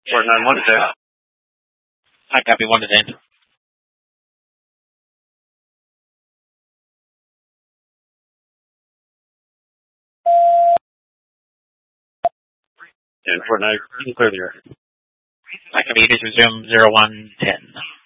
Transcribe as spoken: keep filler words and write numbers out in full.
Fort nine one to ten. I copy one to ten. And Fort nine, you can clear the air. I copy, you just resume zero one ten.